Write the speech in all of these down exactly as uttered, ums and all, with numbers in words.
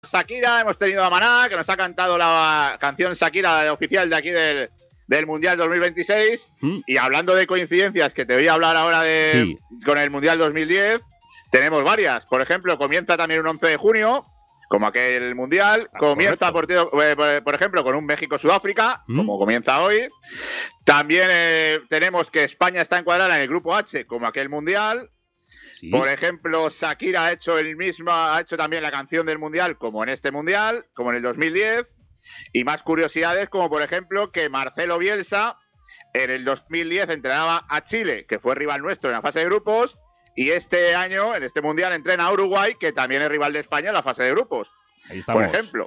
Shakira, hemos tenido a Maná, que nos ha cantado la canción Shakira oficial de aquí del, del Mundial dos mil veintiséis. ¿Mm? Y hablando de coincidencias, que te voy a hablar ahora de sí. con el Mundial dos mil diez, tenemos varias. Por ejemplo, comienza también un once de junio, como aquel Mundial. Ah, comienza, por, por, por ejemplo, con un México-Sudáfrica, ¿Mm? como comienza hoy. También eh, tenemos que España está encuadrada en el Grupo H, como aquel Mundial. Sí. Por ejemplo, Shakira ha hecho el mismo, ha hecho también la canción del Mundial, como en este Mundial, como en el dos mil diez. Y más curiosidades, como por ejemplo que Marcelo Bielsa en el dos mil diez entrenaba a Chile, que fue rival nuestro en la fase de grupos, y este año, en este Mundial, entrena a Uruguay, que también es rival de España en la fase de grupos. Ahí estamos. Por ejemplo,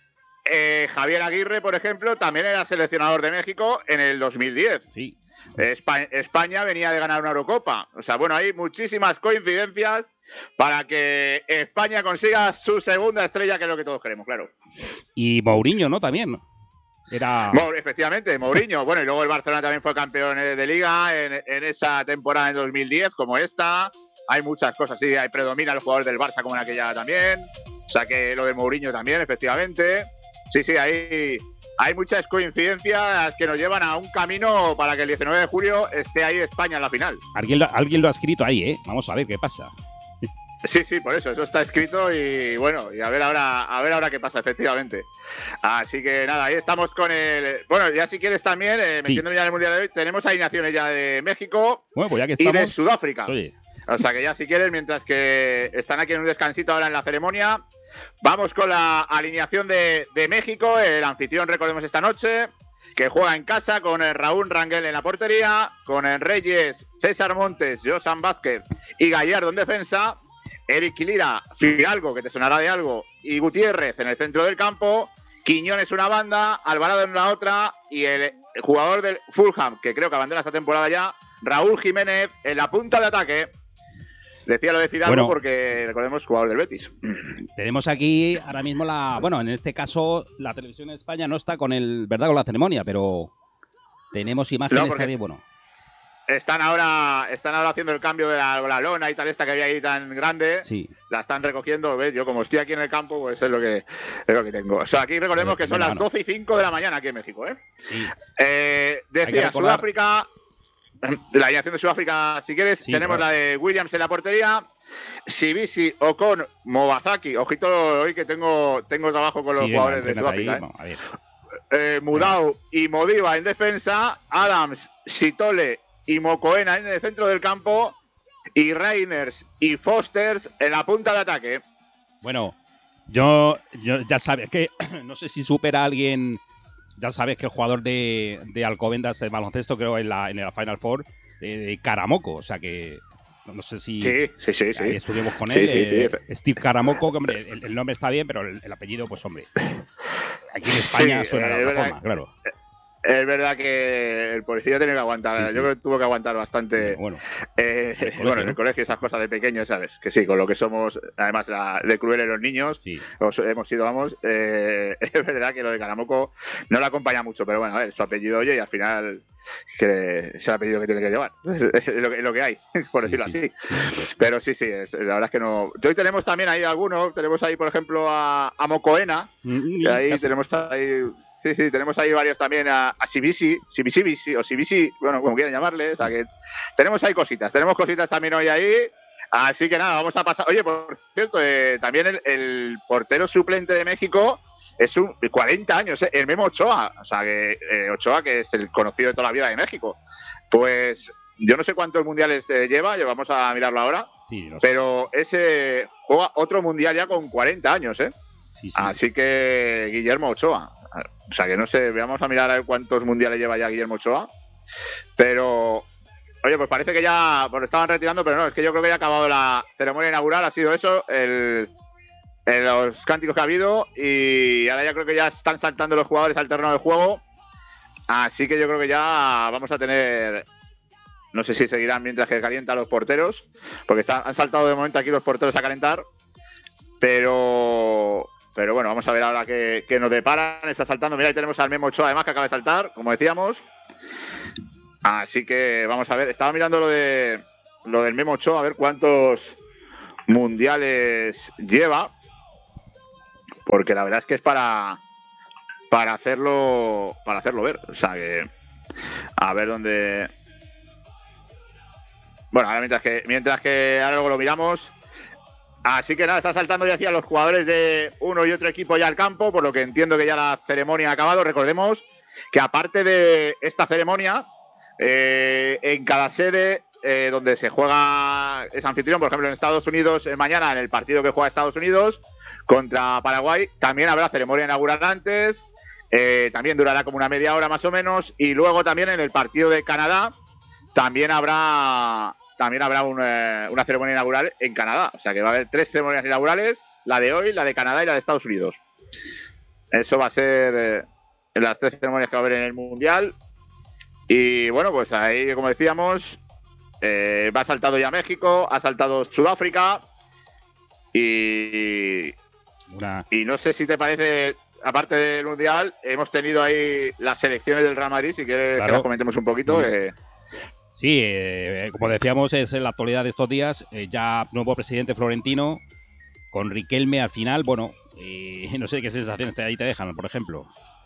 eh, Javier Aguirre, por ejemplo, también era seleccionador de México en el dos mil diez. Sí. España, España venía de ganar una Eurocopa. O sea, bueno, hay muchísimas coincidencias para que España consiga su segunda estrella, que es lo que todos queremos, claro. Y Mourinho, ¿no? También. Era... Bueno, efectivamente, Mourinho. Bueno, y luego el Barcelona también fue campeón de Liga en, en esa temporada en dos mil diez, como esta. Hay muchas cosas, sí, hay predomina el jugador del Barça como en aquella también. O sea que lo de Mourinho también, efectivamente. Sí, sí, hay... Hay muchas coincidencias que nos llevan a un camino para que el diecinueve de julio esté ahí España en la final. Alguien lo, alguien lo ha escrito ahí, ¿eh? Vamos a ver qué pasa. Sí, sí, por eso, eso está escrito y bueno, y a ver ahora, a ver ahora qué pasa, efectivamente. Así que nada, ahí estamos con el... Bueno, ya si quieres también, eh, metiéndome sí. ya en el Mundial de hoy, tenemos alineaciones ya de México bueno, pues ya que estamos... y de Sudáfrica. Oye. O sea que ya si quieres, mientras que están aquí en un descansito ahora en la ceremonia, vamos con la alineación de, de México, el anfitrión, recordemos, esta noche, que juega en casa con el Raúl Rangel en la portería, con el Reyes, César Montes, Josan Vázquez y Gallardo en defensa, Eric Lira, Fidalgo, que te sonará de algo, y Gutiérrez en el centro del campo, Quiñones una banda, Alvarado en la otra, y el, el jugador del Fulham, que creo que abandona esta temporada ya, Raúl Jiménez, en la punta de ataque. Decía lo de Fidalgo bueno, porque, recordemos, jugador del Betis. Tenemos aquí ahora mismo la... Bueno, en este caso, la televisión en España no está con el... ¿Verdad? Con la ceremonia, pero tenemos imágenes no, también, bueno. Están ahora, están ahora haciendo el cambio de la, la lona y tal, esta que había ahí tan grande. Sí. La están recogiendo, ¿ves? Yo como estoy aquí en el campo, pues es lo que, es lo que tengo. O sea, aquí recordemos que son las doce y cinco de la mañana aquí en México, ¿eh? Sí. eh decía, Sudáfrica... La alineación de Sudáfrica, si quieres, sí, tenemos claro. la de Williams en la portería, Sibisi, Ocon, Mobazaki. Ojito hoy que tengo, tengo trabajo con los sí, jugadores venga, de Sudáfrica. Ahí, ¿eh? A ver. Eh, Mudau venga. y Modiva en defensa, Adams, Sitole y Mokoena en el centro del campo, y Reiners y Fosters en la punta de ataque. Bueno, yo, yo ya sabes que no sé si supera a alguien. Ya sabes que el jugador de, de Alcobendas de baloncesto, creo, en la, en la Final Four, eh, de Caramoco, o sea que no sé si sí, sí, sí, sí. estuvimos con sí, él. Sí, eh, sí. Steve Caramoco, que hombre, el, el nombre está bien, pero el, el apellido, pues hombre, aquí en España sí, suena de eh, otra verdad, forma, claro. Es verdad que el policía tiene que aguantar, sí, yo sí. creo que tuvo que aguantar bastante. Bueno, eh, en el colegio, bueno, en el colegio esas cosas de pequeños, ¿sabes? Que sí, con lo que somos, además la, de crueles los niños, sí. os, hemos sido, vamos, eh, es verdad que lo de Caramoco no lo acompaña mucho, pero bueno, a ver, su apellido oye y al final que es el apellido que tiene que llevar, es lo que, es lo que hay, por decirlo sí, sí. así. Pero sí, sí, es, la verdad es que no. Hoy tenemos también ahí algunos, tenemos ahí, por ejemplo, a, a Mokoena, mm, ahí casi. tenemos ahí... Sí, sí, tenemos ahí varios también a, a Sibisi, Sibisi, o Sibisi, bueno, como quieran llamarle. O sea que tenemos ahí cositas, tenemos cositas también hoy ahí. Así que nada, vamos a pasar. Oye, por cierto, eh, también el, el portero suplente de México es un cuarenta años, eh, el Memo Ochoa. O sea que eh, Ochoa, que es el conocido de toda la vida de México. Pues yo no sé cuántos mundiales eh, lleva, vamos a mirarlo ahora. Sí, no sé. Pero ese juega otro mundial ya con cuarenta años, ¿eh? Sí, sí. Así que Guillermo Ochoa. O sea que no sé, vamos a mirar a ver cuántos mundiales lleva ya Guillermo Ochoa. Pero, oye, pues parece que ya pues estaban retirando, pero no, es que yo creo que ya ha acabado la ceremonia inaugural, ha sido eso, el, el, los cánticos que ha habido, y ahora ya creo que ya están saltando los jugadores al terreno de juego. Así que yo creo que ya vamos a tener, no sé si seguirán mientras que calientan los porteros, porque están, han saltado de momento aquí los porteros a calentar, pero... Pero bueno, vamos a ver ahora qué, qué nos deparan. Está saltando. Mira, ahí tenemos al Memo Ochoa, además, que acaba de saltar, como decíamos. Así que vamos a ver. Estaba mirando lo de lo del Memo Ochoa, a ver cuántos mundiales lleva. porque la verdad es que es para, para hacerlo para hacerlo ver. O sea que a ver dónde. Bueno, ahora mientras que mientras que ahora luego lo miramos. Así que nada, está saltando ya hacia los jugadores de uno y otro equipo ya al campo, por lo que entiendo que ya la ceremonia ha acabado. Recordemos que aparte de esta ceremonia, eh, en cada sede eh, donde se juega es anfitrión, por ejemplo en Estados Unidos, eh, mañana en el partido que juega Estados Unidos contra Paraguay, también habrá ceremonia inaugural antes, eh, también durará como una media hora más o menos, y luego también en el partido de Canadá también habrá... También habrá una, una ceremonia inaugural en Canadá. O sea que va a haber tres ceremonias inaugurales, la de hoy, la de Canadá y la de Estados Unidos. Eso va a ser eh, las tres ceremonias que va a haber en el Mundial. Y bueno, pues ahí, como decíamos, eh, va saltado ya México, ha saltado Sudáfrica. Y, una... y no sé si te parece, aparte del Mundial, hemos tenido ahí las selecciones del Real Madrid. Si quieres claro. que las comentemos un poquito. Sí. Eh, Sí, eh, como decíamos, es en la actualidad de estos días, eh, ya nuevo presidente Florentino, con Riquelme al final, bueno, eh, no sé qué sensaciones te, ahí te dejan, por ejemplo.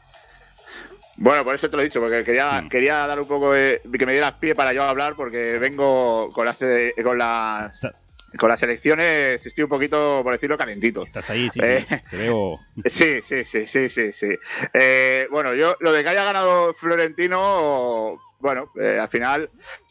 Bueno, por eso te lo he dicho, porque quería, mm. quería dar un poco de, que me dieras pie para yo hablar, porque vengo con las, con las, ¿Estás? con las elecciones, estoy un poquito, por decirlo, calentito. Estás ahí, sí, eh, sí, te veo. Sí, sí, sí, sí, sí, sí. Eh, bueno, yo, lo de que haya ganado Florentino, bueno, eh, al final...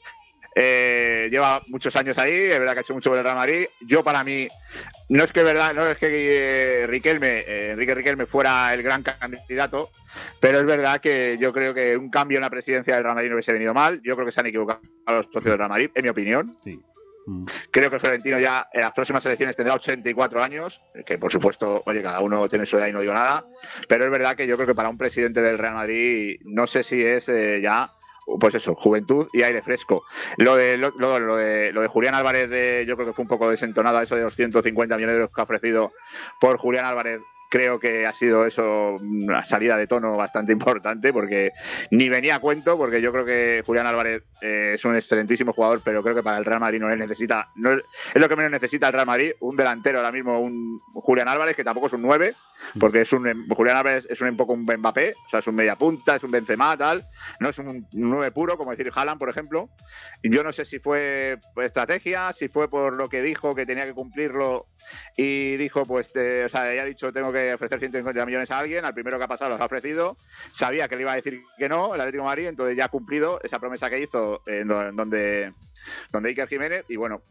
Eh, lleva muchos años ahí, es verdad que ha hecho mucho por el Real Madrid. Yo, para mí, no es que verdad, no es que eh, Riquelme, eh, Enrique Riquelme fuera el gran candidato, pero es verdad que yo creo que un cambio en la presidencia del Real Madrid no hubiese venido mal. Yo creo que se han equivocado los socios del Real Madrid, en mi opinión. Sí. Mm. Creo que Florentino ya en las próximas elecciones tendrá ochenta y cuatro años, que por supuesto, oye, cada uno tiene su edad y no digo nada, pero es verdad que yo creo que para un presidente del Real Madrid, no sé si es eh, ya... Pues eso, juventud y aire fresco. Lo de lo, lo, lo de lo de Julián Álvarez, de, yo creo que fue un poco desentonado eso de los ciento cincuenta millones de euros que ha ofrecido por Julián Álvarez. Creo que ha sido eso una salida de tono bastante importante, porque ni venía a cuento, porque yo creo que Julián Álvarez eh, es un excelentísimo jugador, pero creo que para el Real Madrid no le necesita, no es, es lo que menos necesita el Real Madrid, un delantero ahora mismo, un Julián Álvarez, que tampoco es un nueve, porque es un Julián Álvarez es un, un poco un Mbappé, o sea, es un media punta, es un Benzema, tal, no es un nueve puro, como decir Haaland, por ejemplo. Y yo no sé si fue estrategia, si fue por lo que dijo, que tenía que cumplirlo, y dijo, pues, te, o sea, ya ha dicho, tengo que ofrecer ciento cincuenta millones a alguien, al primero que ha pasado los ha ofrecido, sabía que le iba a decir que no, el Atlético de Madrid, entonces ya ha cumplido esa promesa que hizo en donde, donde Iker Jiménez, y bueno,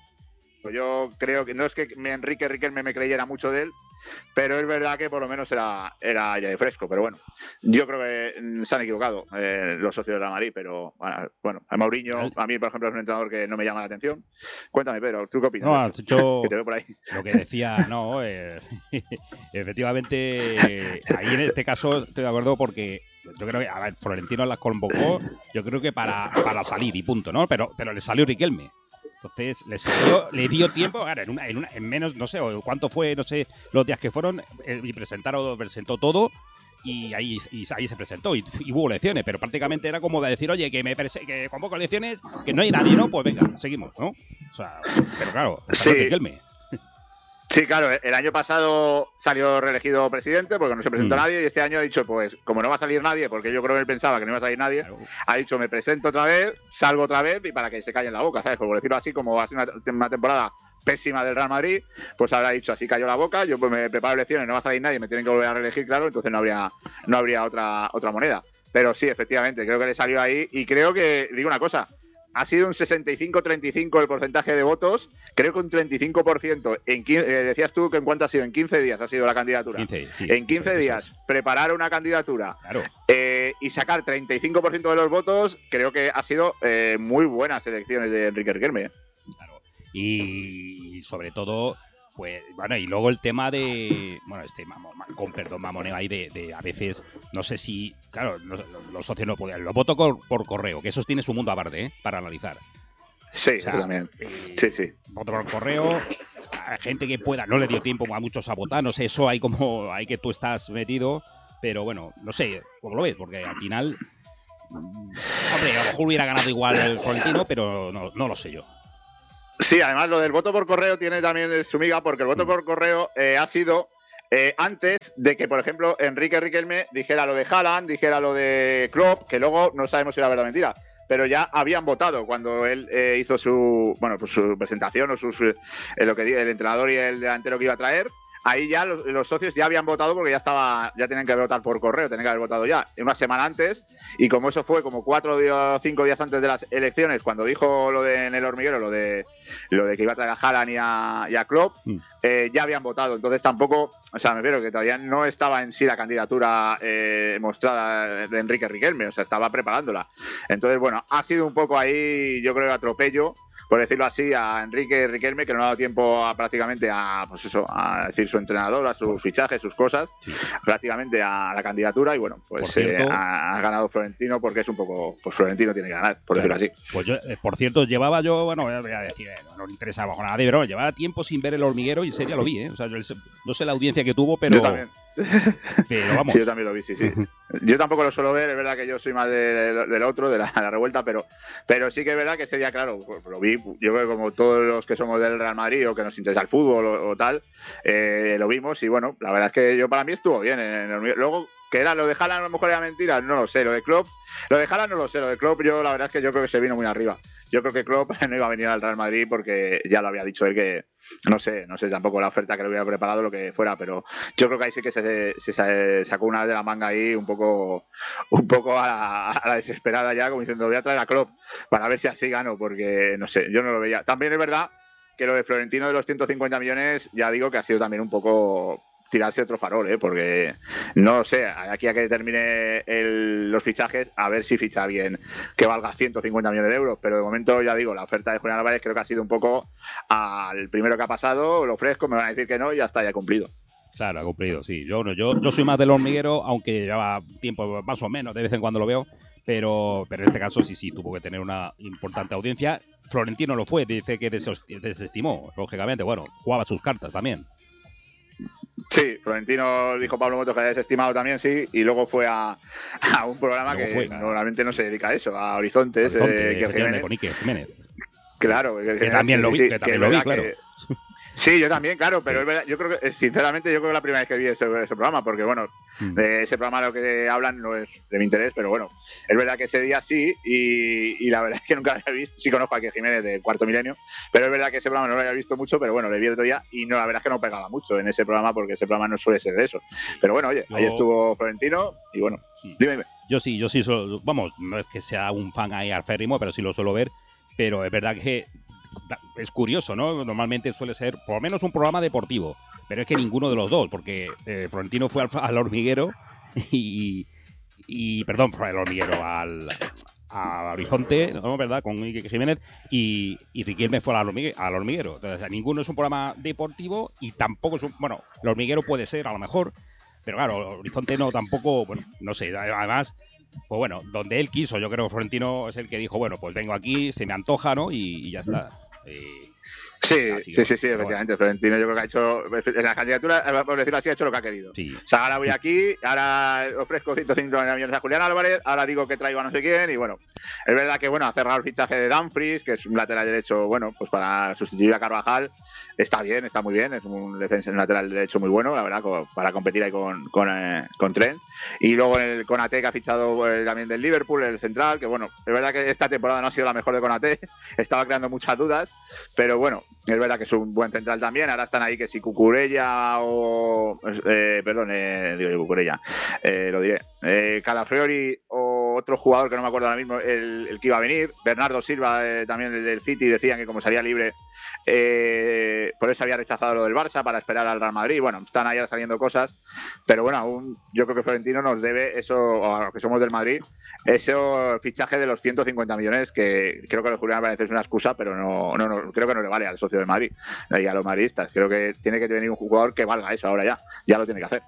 yo creo que no es que me Enrique Riquelme me creyera mucho de él, pero es verdad que por lo menos era, era aire fresco, pero bueno, yo creo que se han equivocado eh, los socios de la Madrid, pero bueno, a Mourinho, a mí por ejemplo es un entrenador que no me llama la atención. Cuéntame, Pedro, ¿tú qué opinas? No, has hecho que te veo por ahí. Lo que decía, no, eh, efectivamente, eh, ahí en este caso estoy de acuerdo porque yo creo que a ver, Florentino las convocó, yo creo que para, para salir y punto, ¿no? Pero, pero le salió Riquelme. Entonces, le, salió, le dio tiempo, claro, en, una, en, una, en menos, no sé, cuánto fue, no sé, los días que fueron, eh, y presentaron, presentó todo, y ahí, y ahí se presentó, y, y hubo elecciones, pero prácticamente era como de decir, oye, que me que convoco elecciones, que no hay nadie, ¿no? Pues venga, seguimos, ¿no? O sea, pero claro, sí. Riquelme. Sí, claro, el año pasado salió reelegido presidente porque no se presentó mm. nadie, y este año ha dicho, pues, como no va a salir nadie, porque yo creo que él pensaba que no iba a salir nadie, claro. ha dicho, me presento otra vez, salgo otra vez, y para que se callen la boca, ¿sabes? Por decirlo así, como ha sido una, una temporada pésima del Real Madrid, pues habrá dicho, así cayó la boca, yo pues me preparo elecciones, no va a salir nadie, me tienen que volver a reelegir, claro, entonces no habría, no habría otra, otra moneda. Pero sí, efectivamente, creo que le salió ahí, y creo que, digo una cosa, ha sido un sesenta y cinco treinta y cinco el porcentaje de votos, creo que un treinta y cinco por ciento. En quince, eh, decías tú que en cuánto ha sido, en quince días ha sido la candidatura. quince, sí, en quince días, sí. preparar una candidatura claro. eh, y sacar treinta y cinco por ciento de los votos, creo que ha sido eh, muy buenas elecciones de Enrique Riquelme. Claro. Y sobre todo, pues, bueno, y luego el tema de, bueno, este, con perdón, mamoneo ahí de, de a veces, no sé si, claro, los, los socios no podían, lo voto por, por correo, que eso tiene su mundo aparte, ¿eh? Para analizar. Sí, o sea, también. Eh, sí, sí. Voto por correo, a gente que pueda, no le dio tiempo a muchos a votar, no sé, eso hay como, hay que tú estás metido, pero bueno, no sé, ¿cómo lo ves? Porque al final, hombre, a lo mejor hubiera ganado igual el Florentino, pero no, no lo sé yo. Sí, además lo del voto por correo tiene también su miga, porque el voto por correo eh, ha sido eh, antes de que, por ejemplo, Enrique Riquelme dijera lo de Haaland, dijera lo de Klopp, que luego no sabemos si era verdad o mentira, pero ya habían votado cuando él eh, hizo su, bueno, pues su presentación o sus, eh, lo que el entrenador y el delantero que iba a traer. Ahí ya los, los socios ya habían votado porque ya estaba, ya tenían que votar por correo, tenían que haber votado ya una semana antes, y como eso fue como cuatro o cinco días antes de las elecciones, cuando dijo lo de en el hormiguero, lo de lo de que iba a traer a Haaland y a, y a Klopp, mm. eh, ya habían votado, entonces tampoco, o sea, me refiero que todavía no estaba en sí la candidatura eh, mostrada de Enrique Riquelme, o sea, estaba preparándola. Entonces, bueno, ha sido un poco ahí, yo creo, atropello, por decirlo así, a Enrique Riquelme, que no ha dado tiempo a, prácticamente a, pues eso, a decir su entrenador, a sus fichajes, sus cosas, sí. prácticamente a la candidatura, y bueno, pues cierto, eh, ha, ha ganado Florentino porque es un poco, pues Florentino tiene que ganar, por claro. decirlo así. Pues yo, eh, por cierto, llevaba yo, bueno, voy a decir, eh, no le interesaba nada, pero llevaba tiempo sin ver El Hormiguero y sería lo vi, ¿eh? O sea, yo, no sé la audiencia que tuvo, pero... Yo también. Pero vamos. Sí, yo también lo vi, sí, sí. Yo tampoco lo suelo ver, es verdad que yo soy más del, del otro, de la, de la revuelta, pero, pero sí que es verdad que ese día, claro, lo vi, yo creo que como todos los que somos del Real Madrid o que nos interesa el fútbol o, o tal, eh, lo vimos y bueno, la verdad es que yo para mí estuvo bien. En el, luego, que era lo de Haaland, a lo mejor era mentira, no lo sé, lo de Klopp, lo de Haaland no lo sé, lo de Klopp yo la verdad es que yo creo que se vino muy arriba. Yo creo que Klopp no iba a venir al Real Madrid porque ya lo había dicho él que, no sé, no sé tampoco la oferta que le hubiera preparado, lo que fuera, pero yo creo que ahí sí que se, se, se sacó una de la manga ahí un poco, un poco a la, a la desesperada ya, como diciendo voy a traer a Klopp para ver si así gano, porque no sé, yo no lo veía. También es verdad que lo de Florentino de los ciento cincuenta millones, ya digo que ha sido también un poco... tirarse otro farol, ¿eh? Porque no sé, aquí a que termine el, los fichajes, a ver si ficha alguien que valga ciento cincuenta millones de euros, pero de momento ya digo, la oferta de Julián Álvarez creo que ha sido un poco al primero que ha pasado, lo ofrezco, me van a decir que no y ya está, ya cumplido. Claro, ha cumplido, sí. Yo, yo, yo soy más del Hormiguero, aunque lleva tiempo más o menos, de vez en cuando lo veo, pero, pero en este caso sí, sí, tuvo que tener una importante audiencia. Florentino lo fue, dice que desestimó, lógicamente, bueno, jugaba sus cartas también. Sí, Florentino dijo Pablo Motos que había desestimado también, sí, y luego fue a, a un programa luego que fue, claro. normalmente no se dedica a eso, a Horizontes, Horizonte, eh, que Jiménez. Con Iker Jiménez. Claro, que, que también lo vi, sí, que también que lo vi, claro. Que, sí, yo también, claro, pero sí. es verdad, yo creo que, sinceramente, yo creo que es la primera vez que vi ese, ese programa, porque bueno, mm. de ese programa lo que hablan no es de mi interés, pero bueno, es verdad que ese día sí, y, y la verdad es que nunca lo había visto, sí conozco a Iker Jiménez del Cuarto Milenio, pero es verdad que ese programa no lo había visto mucho, pero bueno, le vi el otro día, y no, la verdad es que no pegaba mucho en ese programa, porque ese programa no suele ser de eso. Pero bueno, oye, yo... ahí estuvo Florentino, y bueno, sí. dime, dime. Yo sí, yo sí, solo, vamos, no es que sea un fan ahí alférrimo, pero sí lo suelo ver, pero es verdad que es curioso, ¿no? Normalmente suele ser por lo menos un programa deportivo, pero es que ninguno de los dos, porque eh, Florentino fue al, al hormiguero y, y perdón, fue al hormiguero, al, al Horizonte, ¿no? ¿Verdad? Con Iker Jiménez y, y Riquelme fue al hormiguero, al hormiguero. Entonces, o sea, ninguno es un programa deportivo y tampoco es un, bueno, el hormiguero puede ser a lo mejor, pero claro, Horizonte no, tampoco, bueno, no sé, además... Pues bueno, donde él quiso, yo creo que Florentino es el que dijo, bueno, pues vengo aquí, se me antoja, ¿no? Y, y ya está. Eh, sí, sí, sí, sí, efectivamente. Bueno. Florentino yo creo que ha hecho, en la candidatura, por decirlo así, ha hecho lo que ha querido. Sí. O sea, ahora voy aquí, ahora ofrezco ciento cincuenta millones a Julián Álvarez, ahora digo que traigo a no sé quién, y bueno, es verdad que bueno, ha cerrado el fichaje de Dumfries, que es un lateral derecho, bueno, pues para sustituir a Carvajal, está bien, está muy bien, es un defensa, un lateral derecho muy bueno, la verdad, para competir ahí con, con, eh, con Trent. Y luego el Konaté, que ha fichado eh, también del Liverpool, el central, que bueno, es verdad que esta temporada no ha sido la mejor de Konaté, estaba creando muchas dudas, pero bueno, es verdad que es un buen central también. Ahora están ahí que si Cucurella o... Eh, perdón, eh, digo yo Cucurella, eh, lo diré. Eh, Calafiori o otro jugador que no me acuerdo ahora mismo, el, el que iba a venir. Bernardo Silva, eh, también el del City, decían que como salía libre, eh, por eso había rechazado lo del Barça para esperar al Real Madrid. Bueno, están ahí saliendo cosas, pero bueno, aún yo creo que Florentino nos debe eso, a los que somos del Madrid, ese fichaje de los ciento cincuenta millones, que creo que lo Julián parece es una excusa, pero no, no, no, creo que no le vale al socio de Madrid y a los madridistas. Creo que tiene que venir un jugador que valga eso ahora ya, ya lo tiene que hacer.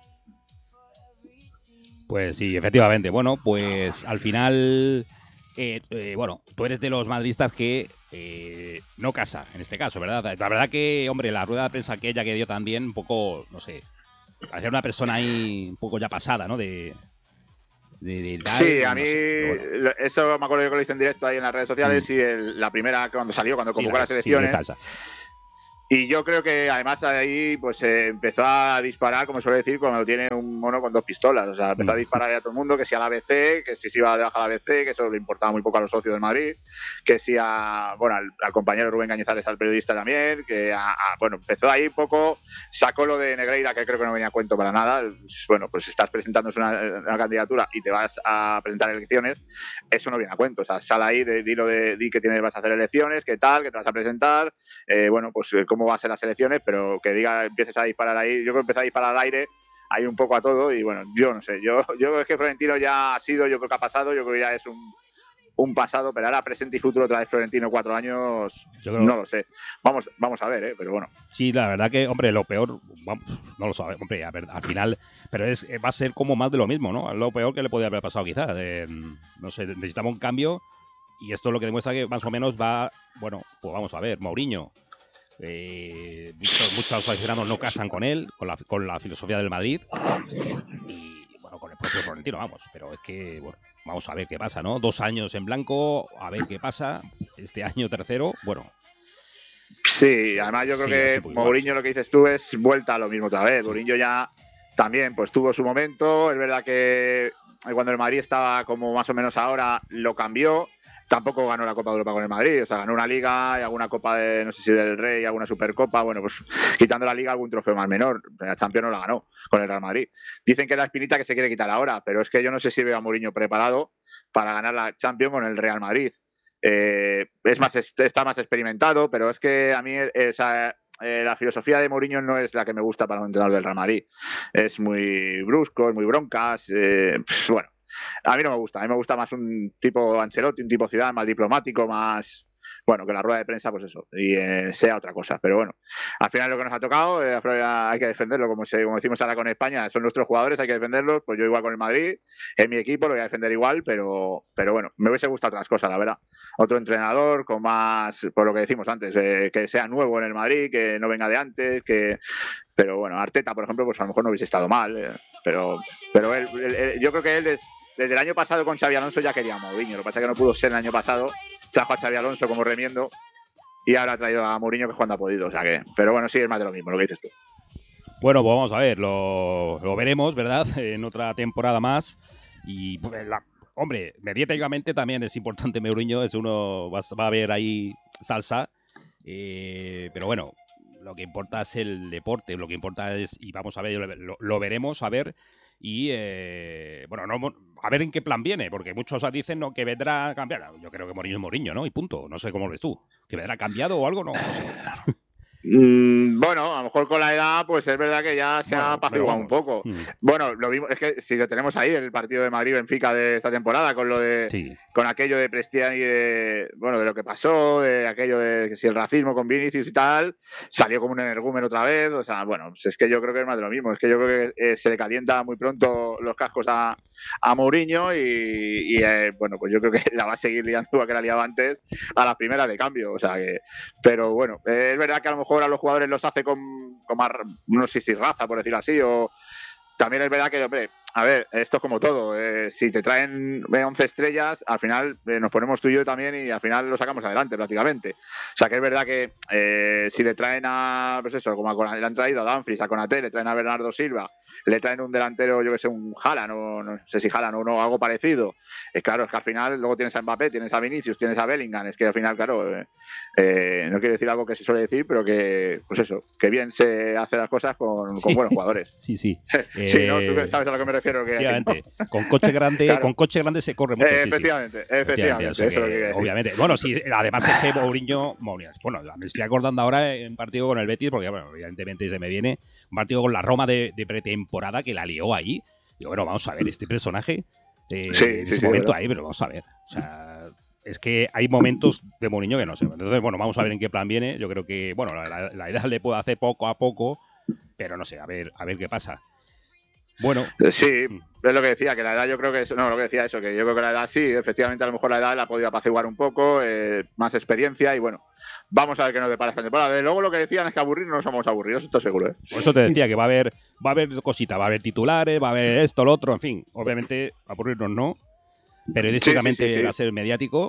Pues sí, efectivamente. Bueno, pues al final, eh, eh, bueno, tú eres de los madridistas que eh, no casa, en este caso, ¿verdad? La verdad que, hombre, la rueda de prensa aquella que dio también, un poco, no sé, parecía una persona ahí un poco ya pasada, ¿no? De, de, de tal, sí, a no mí sé, bueno. Eso me acuerdo yo que lo hice en directo ahí en las redes sociales mm. y el, la primera cuando salió, cuando convocó sí, las elecciones. Sí, esa, esa. Y yo creo que además ahí pues eh, empezó a disparar, como suele decir, cuando tiene un mono con dos pistolas. O sea, empezó a disparar a todo el mundo, que si a la B C, que si se iba a dejar a la B C, que eso le importaba muy poco a los socios del Madrid, que si a, bueno, al, al compañero Rubén Cañizares, al periodista también, que a, a, bueno, empezó ahí un poco, sacó lo de Negreira, que creo que no venía a cuento para nada. Bueno, pues estás presentando una, una candidatura y te vas a presentar elecciones, eso no viene a cuento. O sea, sal ahí, de, di lo de, di que tienes, vas a hacer elecciones, qué tal, que te vas a presentar, eh, bueno, pues cómo va a ser las elecciones, pero que diga, empieces a disparar ahí. Yo creo que empecé a disparar al aire ahí un poco a todo y bueno, yo no sé, yo, yo creo que Florentino ya ha sido, yo creo que ha pasado, yo creo que ya es un, un pasado, pero ahora presente y futuro otra vez Florentino cuatro años, yo creo, no lo sé. Vamos, vamos a ver, ¿eh? Pero bueno. Sí, la verdad que, hombre, lo peor, vamos, no lo sabemos, hombre, a ver, al final, pero es va a ser como más de lo mismo, ¿no? Lo peor que le podría haber pasado quizás. Eh, no sé, necesitamos un cambio y esto es lo que demuestra que más o menos va, bueno, pues vamos a ver, Mourinho. Eh, muchos, muchos aficionados no casan con él, con la, con la filosofía del Madrid y bueno, con el propio Florentino, vamos, pero es que, bueno, vamos a ver qué pasa, ¿no? Dos años en blanco, a ver qué pasa, este año tercero, bueno. Sí, además yo creo sí, que Mourinho, igual, lo que dices tú, es vuelta a lo mismo otra vez. Sí. Mourinho ya también pues tuvo su momento, es verdad que cuando el Madrid estaba como más o menos ahora, lo cambió. Tampoco ganó la Copa de Europa con el Madrid, o sea, ganó una Liga y alguna Copa de, no sé si del Rey, alguna Supercopa, bueno, pues quitando la Liga algún trofeo más menor, la Champions no la ganó con el Real Madrid. Dicen que es la espinita que se quiere quitar ahora, pero es que yo no sé si veo a Mourinho preparado para ganar la Champions con el Real Madrid. Eh, es más, está más experimentado, pero es que a mí esa, eh, la filosofía de Mourinho no es la que me gusta para un entrenador del Real Madrid. Es muy brusco, es muy broncas, eh, pues, bueno. A mí no me gusta, a mí me gusta más un tipo Ancelotti, un tipo Zidane, más diplomático, más, bueno, que la rueda de prensa, pues eso, y eh, sea otra cosa. Pero bueno, al final lo que nos ha tocado, eh, hay que defenderlo, como, se, como decimos ahora con España, son nuestros jugadores, hay que defenderlos, pues yo igual con el Madrid, en mi equipo lo voy a defender igual, pero, pero bueno, me hubiese gustado otras cosas, la verdad. Otro entrenador con más, por lo que decimos antes, eh, que sea nuevo en el Madrid, que no venga de antes, que... Pero bueno, Arteta, por ejemplo, pues a lo mejor no hubiese estado mal, eh, pero, pero él, él, él, yo creo que él... Es, desde el año pasado con Xabi Alonso ya quería a Mourinho, lo que pasa es que no pudo ser el año pasado, trajo a Xabi Alonso como remiendo y ahora ha traído a Mourinho que cuando ha podido, o sea que, pero bueno, sí es más de lo mismo lo que dices tú. Bueno, pues vamos a ver, lo, lo veremos, ¿verdad? En otra temporada más y pues, la, hombre, mediáticamente también es importante Mourinho, es uno, va, va a haber ahí salsa, eh, pero bueno, lo que importa es el deporte, lo que importa es, y vamos a ver, lo, lo veremos, a ver. Y, eh, bueno, no, a ver en qué plan viene, porque muchos dicen no, que vendrá a cambiar. Yo creo que Mourinho es Mourinho, ¿no? Y punto. No sé cómo lo ves tú. ¿Que vendrá cambiado o algo? No, no sé. Mm, bueno, a lo mejor con la edad, pues es verdad que ya se bueno, ha apaciguado un poco. Mm. Bueno, lo mismo, es que si lo tenemos ahí, el partido de Madrid-Benfica de esta temporada, con lo de sí. con aquello de Prestiani, de, bueno, de lo que pasó, de aquello de que si el racismo con Vinicius y tal, salió como un energúmeno otra vez. O sea, bueno, pues es que yo creo que es más de lo mismo. Es que yo creo que eh, se le calienta muy pronto los cascos a, a Mourinho y, y eh, bueno, pues yo creo que la va a seguir liando igual que la liaba antes a la primera de cambio. O sea que, pero bueno, eh, es verdad que a lo mejor a los jugadores los hace con, con más, no sé si raza, por decirlo así, o también es verdad que, hombre, a ver, esto es como todo, eh, si te traen once estrellas, al final eh, nos ponemos tú y yo también y al final lo sacamos adelante prácticamente. O sea que es verdad que eh, si le traen a, pues eso, como a, le han traído a Dumfries, a Konaté, le traen a Bernardo Silva, le traen un delantero, yo que sé, un Haaland, o no sé si Haaland o no, algo parecido, eh, claro, es que al final luego tienes a Mbappé, tienes a Vinicius, tienes a Bellingham, es que al final, claro, eh, eh, no quiero decir algo que se suele decir, pero que, pues eso, que bien se hace las cosas con, con sí. buenos jugadores. Sí, sí. sí, ¿no? Tú sabes a lo que me refiero. Que efectivamente, ¿no? con coche grande, claro. con coche grande se corre mucho. Eh, efectivamente, sí, sí. efectivamente, efectivamente, eso que, eso obviamente. Bueno, sí, además es que Mourinho, Mourinho, bueno, me estoy acordando ahora en un partido con el Betis, porque bueno, evidentemente se me viene un partido con la Roma de, de pretemporada que la lió ahí. Digo, bueno, vamos a ver, este personaje eh, sí, en ese sí, momento sí, ahí, pero vamos a ver. O sea, es que hay momentos de Mourinho que no sé. Entonces, bueno, vamos a ver en qué plan viene. Yo creo que, bueno, la, la, la idea le puede hacer poco a poco, pero no sé, a ver, a ver qué pasa. Bueno. Sí, es lo que decía, que la edad yo creo que... No, lo que decía eso, que yo creo que la edad sí, efectivamente a lo mejor la edad la ha podido apaciguar un poco, eh, más experiencia y bueno, vamos a ver qué nos depara esta temporada. De luego lo que decían es que aburrir no somos aburridos, esto seguro, ¿eh? Por eso te decía que va a haber va a haber cositas, va a haber titulares, va a haber esto, lo otro, en fin. Obviamente aburrirnos no, periodísticamente sí, sí, sí, sí. va a ser mediático.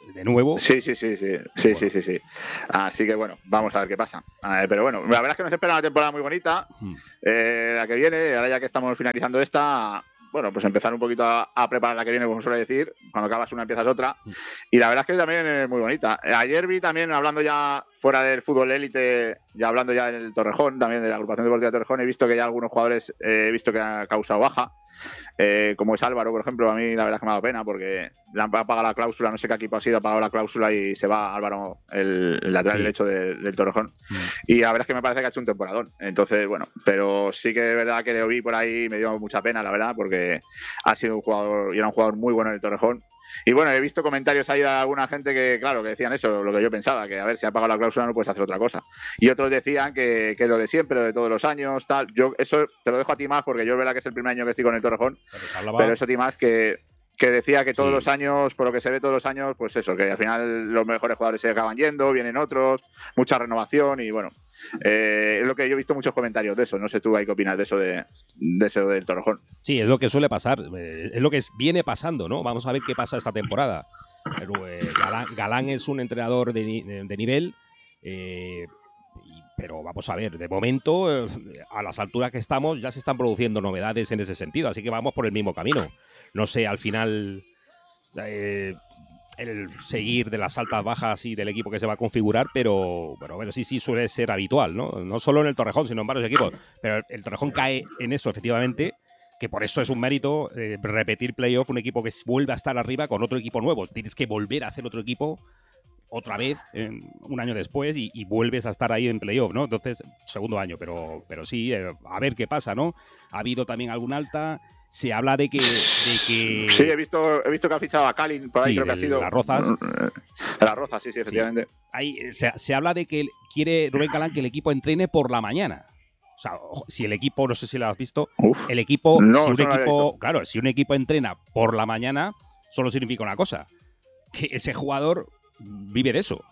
de nuevo. Sí, sí, sí, sí, sí, bueno. sí, sí, sí. Así que bueno, vamos a ver qué pasa. Eh, pero bueno, la verdad es que nos espera una temporada muy bonita, hmm. eh, la que viene, ahora ya que estamos finalizando esta, bueno, pues empezar un poquito a, a preparar la que viene, como suele decir, cuando acabas una empiezas otra, y la verdad es que también es muy bonita. Ayer vi también, hablando ya fuera del fútbol élite, ya hablando ya del Torrejón, también de la agrupación deportiva de Torrejón, he visto que ya algunos jugadores, eh, he visto que han causado baja. Eh, como es Álvaro, por ejemplo, a mí la verdad es que me ha dado pena porque le han pagado la cláusula, no sé qué equipo ha sido, ha pagado la cláusula y se va Álvaro, el, el lateral sí. derecho de, del Torrejón. Mm. Y la verdad es que me parece que ha hecho un temporadón. Entonces, bueno, pero sí que es verdad que lo vi por ahí, me dio mucha pena, la verdad, porque ha sido un jugador y era un jugador muy bueno en el Torrejón. Y bueno, he visto comentarios ahí de alguna gente que, claro, que decían eso, lo que yo pensaba, que a ver, si ha pagado la cláusula no puedes hacer otra cosa. Y otros decían que, que lo de siempre, lo de todos los años, tal. Yo eso te lo dejo a ti más porque yo es verdad que es el primer año que estoy con el Torrejón, pero, pero eso a ti más que, que decía que todos sí. los años, por lo que se ve todos los años, pues eso, que al final los mejores jugadores se acaban yendo, vienen otros, mucha renovación y bueno, eh, es lo que yo he visto muchos comentarios de eso. No sé tú ahí qué opinas de eso de, de eso del Torrejón. Sí, es lo que suele pasar, es lo que viene pasando, ¿no? Vamos a ver qué pasa esta temporada. Pero, eh, Galán, Galán es un entrenador de, de, de nivel, eh, y, pero vamos a ver, de momento, eh, a las alturas que estamos, ya se están produciendo novedades en ese sentido, así que vamos por el mismo camino. No sé, al final, eh, el seguir de las altas bajas y del equipo que se va a configurar, pero bueno, bueno, sí, sí suele ser habitual, ¿no? No solo en el Torrejón, sino en varios equipos. Pero el Torrejón cae en eso, efectivamente, que por eso es un mérito eh, repetir playoff, un equipo que vuelve a estar arriba con otro equipo nuevo. Tienes que volver a hacer otro equipo otra vez, eh, un año después, y, y vuelves a estar ahí en playoff, ¿no? Entonces, segundo año, pero, pero sí, eh, a ver qué pasa, ¿no? Ha habido también algún alta. Se habla de que, de que... Sí, he visto, he visto que ha fichado a Kalin, por ahí sí, creo que ha sido... Las Rozas. De Las Rozas, sí, sí, efectivamente. Sí. Ahí, se, se habla de que quiere Rubén Galán que el equipo entrene por la mañana. O sea, si el equipo, no sé si lo has visto, Uf, el equipo, no, si un equipo, claro, si un equipo entrena por la mañana, solo significa una cosa, que ese jugador vive de eso.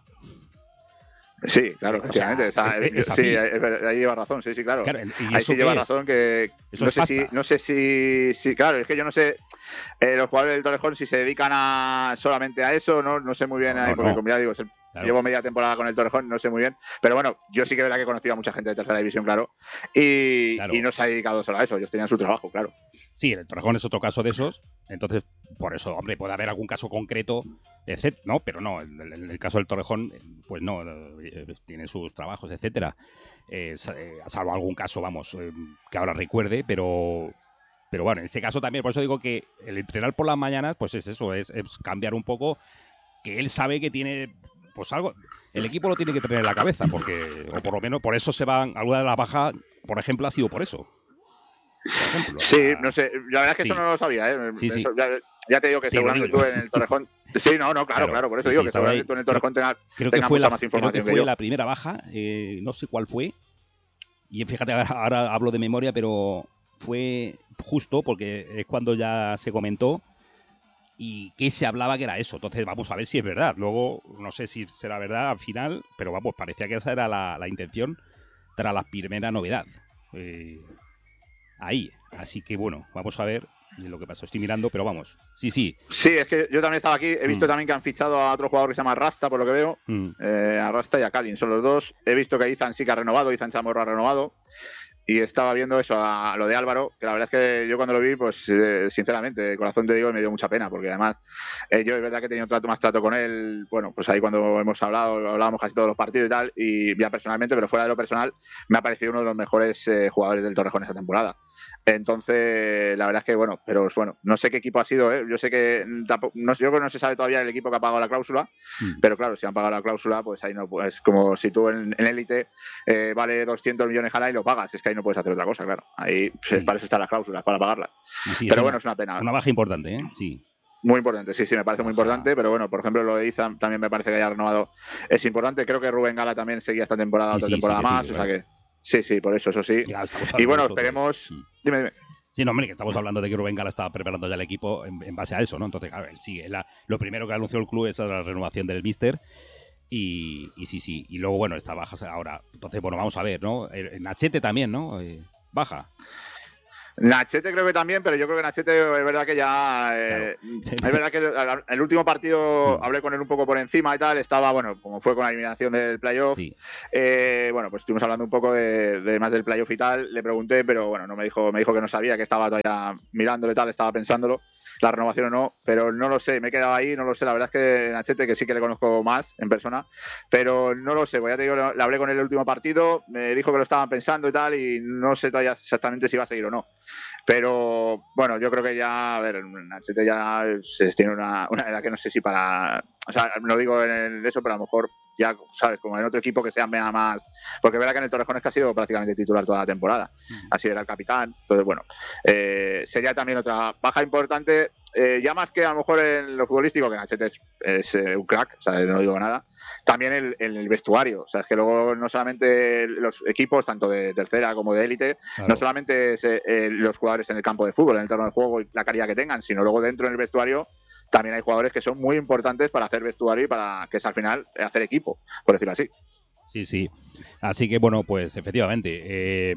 Sí, claro, efectivamente. O sea, es, es así. Sí, ahí lleva razón, sí, sí, claro. claro ahí sí lleva es? razón que eso no es sé si, no sé si, si, claro, es que yo no sé eh, los jugadores del Torrejón si se dedican a solamente a eso, no, no sé muy bien, no, ahí, no, porque no. como ya digo, es el, claro. llevo media temporada con el Torrejón, no sé muy bien, pero bueno, yo sí que es verdad que he conocido a mucha gente de tercera división, claro, y, claro. y no se ha dedicado solo a eso, ellos tenían su trabajo, claro. Sí, el Torrejón es otro caso de esos, entonces, por eso, hombre, puede haber algún caso concreto, etcétera, no, pero no, en el, el caso del Torrejón, pues no, eh, tiene sus trabajos, etcétera. Eh, salvo algún caso, vamos, eh, que ahora recuerde, pero pero bueno, en ese caso también, por eso digo que el entrenar por las mañanas, pues es eso, es, es cambiar un poco, que él sabe que tiene, pues algo, el equipo lo tiene que tener en la cabeza, porque, o por lo menos, por eso se van, alguna de las bajas, por ejemplo, ha sido por eso. Por ejemplo, sí, la... no sé, la verdad es que sí. eso no lo sabía, ¿eh? Sí, sí. Eso, ya, ya te digo que Terrible. seguramente tú en el Torrejón... Sí, no, no, claro, claro, claro por eso sí, digo sí, que seguramente ahí. tú en el Torrejón tengas creo que fue la, más información creo que fue que yo. la primera baja, eh, no sé cuál fue, y fíjate, ahora, ahora hablo de memoria, pero fue justo porque es cuando ya se comentó y que se hablaba que era eso. Entonces vamos a ver si es verdad. Luego, no sé si será verdad al final, pero vamos, parecía que esa era la, la intención tras la primera novedad. Eh, ahí. Así que bueno, vamos a ver lo que pasa. Estoy mirando, pero vamos. Sí, sí. Sí, es que yo también estaba aquí. He visto mm. también que han fichado a otro jugador que se llama Rasta, por lo que veo. Mm. Eh, a Rasta y a Kalin, son los dos. He visto que Izan sí que ha renovado, Izan Chamorro ha renovado. Y estaba viendo eso, a lo de Álvaro, que la verdad es que yo cuando lo vi, pues eh, sinceramente, de corazón te digo, me dio mucha pena, porque además eh, yo es verdad que he tenido un trato más trato con él, bueno, pues ahí cuando hemos hablado, hablábamos casi todos los partidos y tal, y ya personalmente, pero fuera de lo personal, me ha parecido uno de los mejores eh, jugadores del Torrejón esta temporada. Entonces, la verdad es que, bueno, pero bueno, no sé qué equipo ha sido, ¿eh? Yo sé que, tampoco, no, yo creo que no se sabe todavía el equipo que ha pagado la cláusula, mm. pero claro, si han pagado la cláusula, pues ahí no, pues como si tú en élite eh, vale doscientos millones al año y lo pagas, es que ahí no puedes hacer otra cosa, claro. Ahí sí. para eso están las cláusulas, para pagarlas. Sí, pero es bueno, una, es una pena. Una baja importante, ¿eh? Sí. Muy importante, sí, sí, me parece muy importante, pero bueno, por ejemplo, lo de Izan también me parece que haya renovado. Es importante, creo que Rubén Gala también seguía esta temporada, sí, otra sí, temporada sí, más, sí, o sea que sí, sí, por eso, eso sí. Y bueno, esperemos... De... Dime, dime. Sí, no, hombre, que estamos hablando de que Rubén Gala estaba preparando ya el equipo en, en base a eso, ¿no? Entonces, claro, él sigue. La, lo primero que anunció el club es la renovación del míster. Y, y sí, sí. Y luego, bueno, está baja ahora. Entonces, bueno, vamos a ver, ¿no? Nachete también, ¿no? Eh, baja. Nachete creo que también, pero yo creo que Nachete es verdad que ya... Eh, claro. Es verdad que el último partido sí. hablé con él un poco por encima y tal, estaba, bueno, como fue con la eliminación del playoff, sí. eh, bueno, pues estuvimos hablando un poco de, de más del playoff y tal, le pregunté, pero bueno, no me dijo, me dijo que no sabía, que estaba todavía mirándolo y tal, estaba pensándolo, la renovación o no, pero no lo sé, me he quedado ahí, no lo sé, la verdad es que Nachete, que sí que le conozco más en persona, pero no lo sé, pues ya te digo, le hablé con él el último partido, me dijo que lo estaban pensando y tal, y no sé todavía exactamente si va a seguir o no. Pero bueno, yo creo que ya, a ver, Nachete ya se tiene una, una edad que no sé si para, o sea, no digo en eso, pero a lo mejor ya, sabes, como en otro equipo que sea más, porque verá que en el Torrejones que ha sido prácticamente titular toda la temporada, uh-huh. así era el capitán, entonces bueno, eh, sería también otra baja importante, eh, ya más que a lo mejor en lo futbolístico, que Nachete es, es eh, un crack, o sea, no digo nada, también en el, el vestuario, o sea, es que luego no solamente los equipos, tanto de tercera como de élite, claro. no solamente es, eh, los jugadores en el campo de fútbol, en el terreno de juego y la calidad que tengan, sino luego dentro en el vestuario también hay jugadores que son muy importantes para hacer vestuario y para que es al final hacer equipo, por decirlo así. Sí, sí. Así que bueno, pues efectivamente, eh,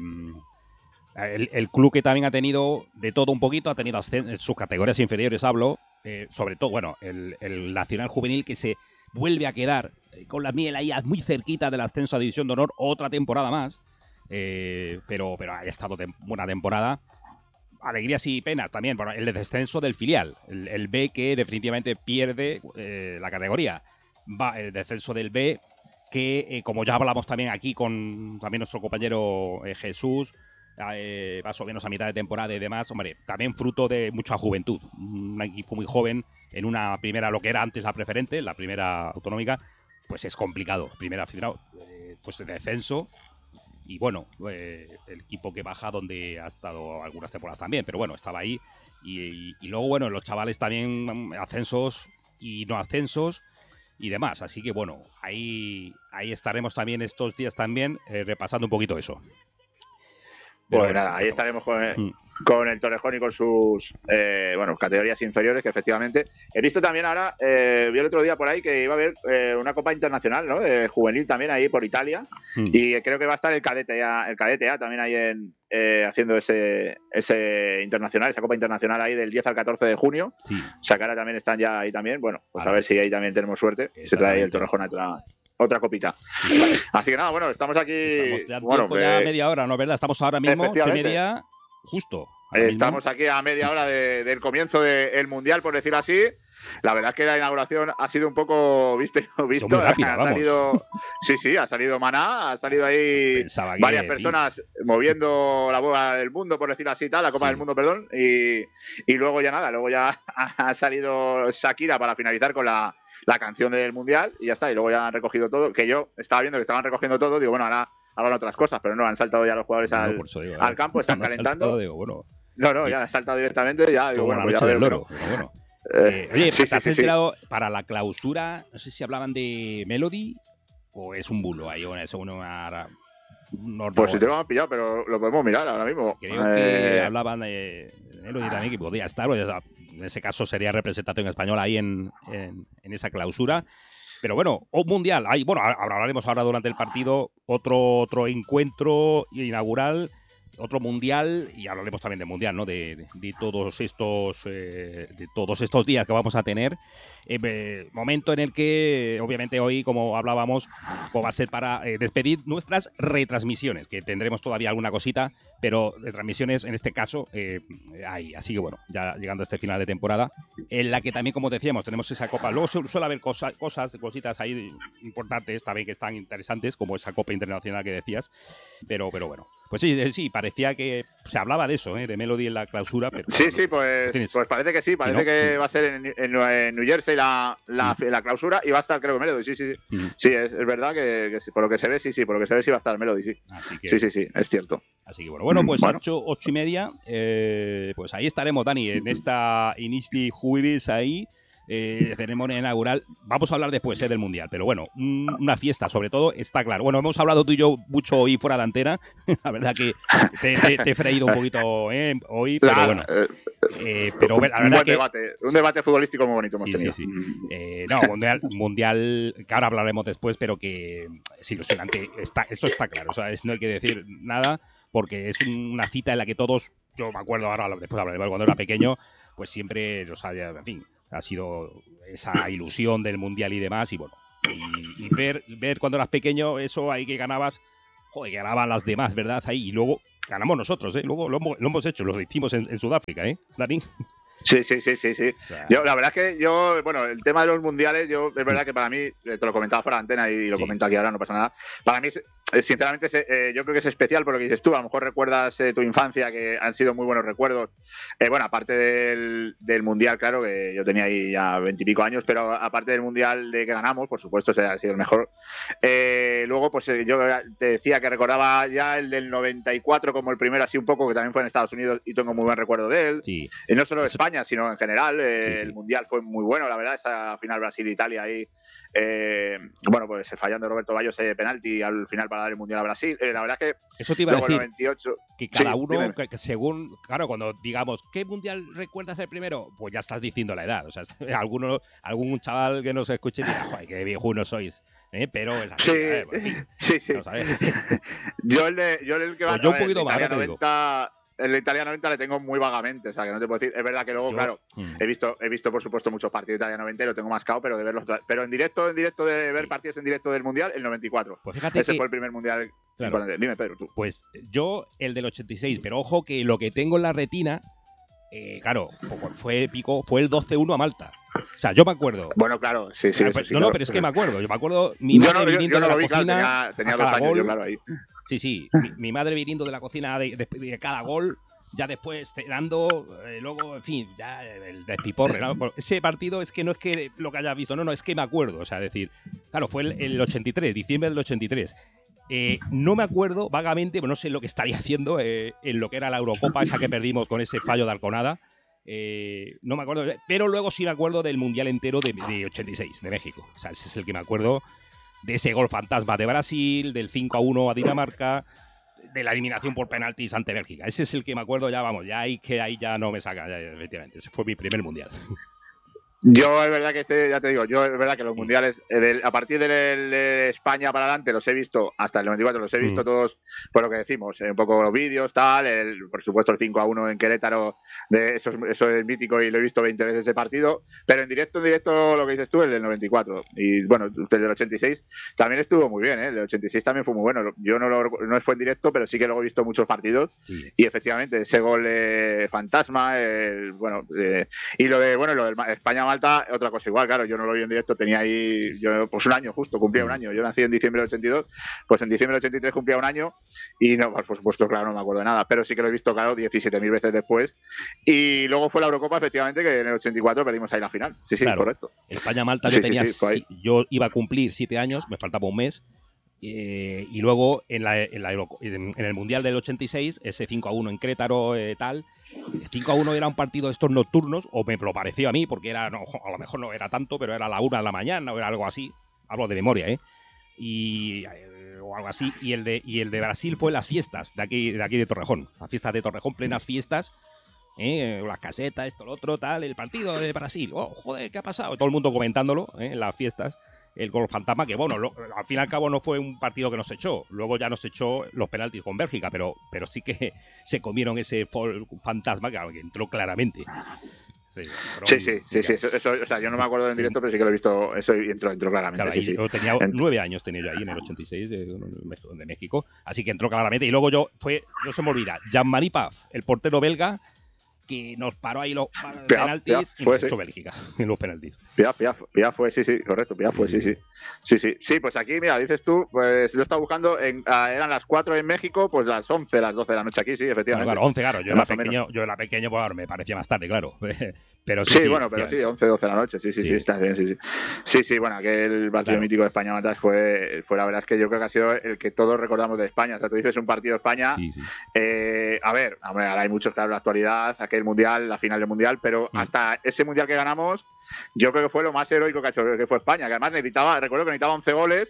el, el club que también ha tenido de todo un poquito, ha tenido sus categorías inferiores, hablo, eh, sobre todo, bueno, el, el Nacional Juvenil que se vuelve a quedar con la miel ahí muy cerquita del ascenso a División de Honor, otra temporada más, eh, pero, pero ha estado tem- buena temporada. Alegrías y penas también, bueno, el descenso del filial, el, el B que definitivamente pierde eh, la categoría, va el descenso del B que, eh, como ya hablamos también aquí con también nuestro compañero eh, Jesús, eh, más o menos a mitad de temporada y demás, hombre, también fruto de mucha juventud, un equipo muy joven en una primera, lo que era antes la preferente, la primera autonómica, pues es complicado, primera final, eh, pues de descenso. Y bueno, eh, el equipo que baja donde ha estado algunas temporadas también, pero bueno, estaba ahí. Y, y, y luego, bueno, los chavales también ascensos y no ascensos y demás. Así que bueno, ahí, ahí estaremos también estos días también eh, repasando un poquito eso. Pero pues bueno, nada, ahí estaremos con el, mm. con el Torrejón y con sus eh, bueno, categorías inferiores, que efectivamente he visto también ahora, eh, vi el otro día por ahí que iba a haber eh, una Copa Internacional, ¿no? De juvenil también ahí por Italia, mm. y creo que va a estar el cadete ya, el cadete ya también ahí en, eh, haciendo ese, ese internacional, esa Copa Internacional ahí del diez al catorce de junio. Sí. O sea que ahora también están ya ahí también, bueno, pues ahora, a ver si ahí también tenemos suerte, se trae el Torrejón a otra... otra copita. Así que nada, bueno, estamos aquí. Estamos ya, bueno, que... ya media hora, ¿no? ¿Verdad? Estamos ahora mismo, ocho y media, justo. Estamos mismo. aquí a media hora de, del comienzo del Mundial, por decirlo así. La verdad es que la inauguración ha sido un poco, viste, visto. Rápida, ha vamos. salido, sí, sí, ha salido Maná, ha salido ahí Pensaba varias que, personas sí. moviendo la bola del mundo, por decirlo así, tal, la Copa sí. del Mundo, perdón. Y, y luego ya nada, luego ya ha salido Shakira para finalizar con la. la canción del Mundial y ya está, y luego ya han recogido todo, que yo estaba viendo que estaban recogiendo todo, digo, bueno, ahora hablan otras cosas, pero no, han saltado ya los jugadores no, al, digo, al campo, están no calentando. Saltado, digo, bueno. No, no, ya han saltado directamente, ya digo, bueno, pues ya del veo, loro, pero bueno. Eh, oye, sí, ¿te has sí, enterado sí. para la clausura? No sé si hablaban de Melody o es un bulo ahí, o es una... No, pues si te lo han pillado, pero lo podemos mirar ahora mismo. Creo que eh... hablaban de Melody también, que podía estar, en ese caso sería representación española ahí en, en, en esa clausura. Pero bueno, o mundial, hay, bueno, hablaremos ahora durante el partido, otro, otro encuentro inaugural, otro mundial, y hablaremos también de mundial, ¿no? De, de, de todos estos eh, de todos estos días que vamos a tener. Eh, momento en el que, obviamente, hoy, como hablábamos, pues va a ser para eh, despedir nuestras retransmisiones, que tendremos todavía alguna cosita, pero retransmisiones, en este caso, eh, hay. Así que bueno, ya llegando a este final de temporada, en la que también, como decíamos, tenemos esa copa. Luego suele haber cosas, cosas, cositas ahí importantes también que están interesantes, como esa copa internacional que decías, pero, pero bueno. Pues sí, sí, parecía que se hablaba de eso, ¿eh? De Melody en la clausura. Pero, sí, sí, pues, pues parece que sí, parece ¿sí, no? que va a ser en, en, en New Jersey la, la, mm. la clausura y va a estar, creo que Melody, sí, sí, sí. Mm. Sí, es, es verdad que, que sí, por lo que se ve, sí, sí, por lo que se ve sí va a estar Melody, sí. Así que, sí, sí, sí, es cierto. Así que bueno, bueno, pues bueno. ocho, ocho y media, eh, pues ahí estaremos, Dani, en esta Inisti jueves ahí. Eh, ceremonia inaugural. Vamos a hablar después eh, del Mundial, pero bueno, una fiesta sobre todo, está claro. Bueno, hemos hablado tú y yo mucho hoy fuera de antena. La verdad que te, te, te he freído un poquito eh, hoy, pero claro, bueno. Eh, pero la verdad un buen que, debate, un debate futbolístico muy bonito hemos sí, tenido. Sí, sí. Eh, no, mundial, mundial, que ahora hablaremos después, pero que es ilusionante. Está, eso está claro, o sea, no hay que decir nada, porque es una cita en la que todos yo me acuerdo ahora, después hablaré, cuando era pequeño, pues siempre, o sea, en fin, ha sido esa ilusión del Mundial y demás, y bueno, y, y ver, ver cuando eras pequeño eso ahí que ganabas, joder, que ganaban las demás, ¿verdad? Ahí, y luego ganamos nosotros, ¿eh? Luego lo hemos, lo hemos hecho, lo hicimos en, en Sudáfrica, ¿eh, Dani? Sí, sí, sí, sí, sí. O sea, yo, la verdad es que yo, bueno, el tema de los mundiales, yo es verdad que para mí, te lo comentaba fuera de antena y lo sí. comento aquí ahora, no pasa nada. Para mí, sinceramente, eh, yo creo que es especial por lo que dices tú. A lo mejor recuerdas eh, tu infancia, que han sido muy buenos recuerdos. Eh, bueno, aparte del, del mundial, claro, que yo tenía ahí ya veintipico años, pero aparte del mundial de que ganamos, por supuesto, ese ha sido el mejor. Eh, luego, pues eh, yo te decía que recordaba ya el del noventa y cuatro como el primero, así un poco, que también fue en Estados Unidos y tengo muy buen recuerdo de él. Sí. Y no solo de España, sino en general. Eh, sí, sí. El mundial fue muy bueno, la verdad, esa final Brasil-Italia ahí. Eh, bueno, pues fallando Roberto Baggio ese penalti al final para dar el mundial a Brasil. Eh, la verdad es que. Eso te iba a decir. noventa y ocho, que cada sí, uno, que, que según. Claro, cuando digamos, ¿qué mundial recuerdas el primero? Pues ya estás diciendo la edad. O sea, alguno, algún chaval que nos escuche dirá, joder, qué viejunos sois. ¿Eh? Pero es así. Sí, ¿eh? Pues, sí, sí. yo, el de, yo el que va pues yo un poquito más, noventa, el italiano noventa le tengo muy vagamente, o sea, que no te puedo decir. Es verdad que luego, yo, claro, mm. he visto, he visto por supuesto muchos partidos de Italia noventa y lo tengo mascado, pero de verlos, pero en directo, en directo de ver sí. partidos en directo del mundial, el noventa y cuatro. Pues fíjate ese que, fue el primer mundial. Claro, dime, Pedro, tú. Pues yo el del ochenta y seis, pero ojo que lo que tengo en la retina, eh, claro, fue épico, fue el doce uno a Malta. O sea, yo me acuerdo. Bueno, claro, sí, sí. Claro, sí no, claro. no, pero es que me acuerdo. Yo me acuerdo mi madre yo no, viniendo yo, yo no de la vi, cocina. Claro, tenía, tenía a dos cada años, gol. yo, claro, ahí. Sí, sí. Mi, mi madre viniendo de la cocina de, de, de cada gol. Ya después cenando, eh, luego, en fin, ya el despiporre, ¿no? Ese partido es que no es que lo que haya visto, no, no, es que me acuerdo. O sea, decir, claro, fue el, el ochenta y tres, diciembre del ochenta y tres. Eh, no me acuerdo vagamente, no sé lo que estaría haciendo eh, en lo que era la Eurocopa, esa que perdimos con ese fallo de Alconada. Eh, no me acuerdo, pero luego sí me acuerdo del Mundial entero de, de ochenta y seis, de México. O sea, ese es el que me acuerdo, de ese gol fantasma de Brasil, del cinco a uno a Dinamarca, de la eliminación por penaltis ante Bélgica. Ese es el que me acuerdo, ya vamos, ya ahí que ahí ya no me saca, ya, efectivamente. Ese fue mi primer Mundial. Yo es verdad que este, ya te digo, yo es verdad que los sí. mundiales, de, a partir de, de España para adelante los he visto, hasta el noventa y cuatro los he visto mm. todos, por lo que decimos, un poco los vídeos, tal, el, por supuesto el cinco a uno en Querétaro, de eso, eso es mítico y lo he visto veinte veces ese partido, pero en directo, en directo lo que dices tú, el del noventa y cuatro, y bueno, el del ochenta y seis también estuvo muy bien, ¿eh? El del ochenta y seis también fue muy bueno, yo no, lo, no fue en directo, pero sí que luego he visto muchos partidos, sí. y efectivamente ese gol eh, fantasma, el, bueno, eh, y lo de, bueno, lo del España Malta, otra cosa igual, claro, yo no lo vi en directo, tenía ahí, yo pues un año justo, cumplía un año, yo nací en diciembre del ochenta y dos, pues en diciembre del ochenta y tres cumplía un año y no, pues por supuesto, claro, no me acuerdo de nada, pero sí que lo he visto, claro, diecisiete mil veces después y luego fue la Eurocopa, efectivamente, que en el ochenta y cuatro perdimos ahí la final, sí, sí, claro. Correcto. España-Malta yo sí, tenía, sí, sí, yo iba a cumplir siete años, me faltaba un mes. Eh, y luego en, la, en, la, en el Mundial del ochenta y seis, ese cinco a uno en Querétaro, eh, tal, cinco a uno era un partido de estos nocturnos, o me lo pareció a mí, porque era no, a lo mejor no era tanto, pero era a la una de la mañana o era algo así, hablo de memoria, ¿eh? Y, eh, o algo así, y el, de, y el de Brasil fue las fiestas de aquí, de aquí de Torrejón, las fiestas de Torrejón, plenas fiestas, ¿eh? Las casetas, esto, lo otro, tal, el partido de Brasil, oh, joder, ¿qué ha pasado? Todo el mundo comentándolo, ¿eh? En las fiestas. El gol fantasma, que bueno, lo, al fin y al cabo no fue un partido que nos echó. Luego ya nos echó los penaltis con Bélgica, pero, pero sí que se comieron ese fantasma que, que entró claramente. Sí, sí, sí, sí, sí eso, eso, o sea, yo no me acuerdo en directo, pero sí que lo he visto, eso entró, entró claramente. Claro, sí, sí. Yo tenía nueve años, tenía yo ahí en el ochenta y seis de, de México, así que entró claramente. Y luego yo, fue, no se me olvida, Jean-Marie Paf, el portero belga, que nos paró ahí los Piaf, penaltis Piaf, y nos echó sí. Bélgica en los penaltis. Piaf, Piaf, Piaf fue, sí, sí, correcto, Piaf fue, sí, sí. Sí, sí, sí, pues aquí, mira, dices tú, pues lo estaba buscando, en, uh, eran las cuatro en México, pues las once, las doce de la noche aquí, sí, efectivamente. Bueno, claro, once, claro, yo era pequeño, yo era pequeño, pues me parecía más tarde, claro. Pero sí, sí, sí, bueno, pero sí, once, doce de la noche, sí, sí, sí, sí está bien, sí, sí. Sí, sí, bueno, aquel partido claro. mítico de España-Malta fue, fue, la verdad es que yo creo que ha sido el que todos recordamos de España. O sea, tú dices un partido de España, sí, sí. Eh, a ver, hombre, ahora hay muchos, claro, la actualidad, aquel mundial, la final del mundial, pero sí. hasta ese mundial que ganamos, yo creo que fue lo más heroico que ha hecho, que fue España, que además necesitaba, recuerdo que necesitaba once goles